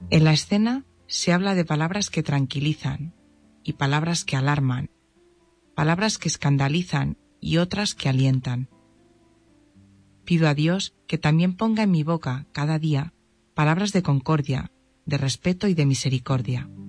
En la escena se habla de palabras que tranquilizan y palabras que alarman, palabras que escandalizan y otras que alientan. Pido a Dios que también ponga en mi boca cada día palabras de concordia, de respeto y de misericordia.